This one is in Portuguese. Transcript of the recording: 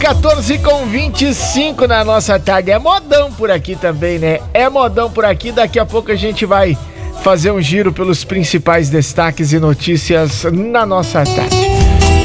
14h25 na nossa tarde. É modão por aqui também, né? É modão por aqui. Daqui a pouco a gente vai fazer um giro pelos principais destaques e notícias na nossa tarde.